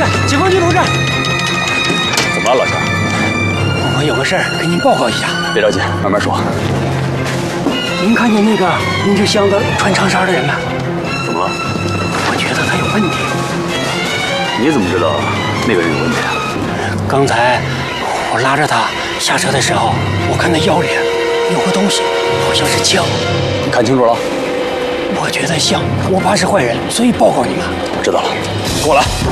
志，解放军同志， 怎么了，老乡？ 我有个事儿跟您报告一下。 别着急，慢慢说。 您看见那个拎着箱子穿长衫的人没？ 怎么了？ 我觉得他有问题。 你怎么知道那个人有问题啊？ 刚才我拉着他下车的时候，我看他腰里有个东西，好像是枪。 你看清楚了？ 我觉得像，我怕是坏人，所以报告你们。 我知道了，跟我来。